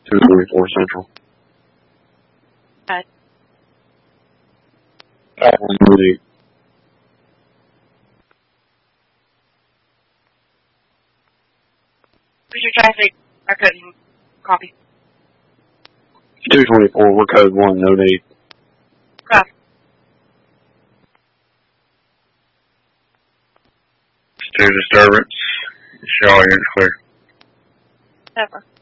224 Central. Okay. 108. What's your traffic code and copy? 224, we're code 108. Copy. Two disturbance. Shaw, you're clear. Over.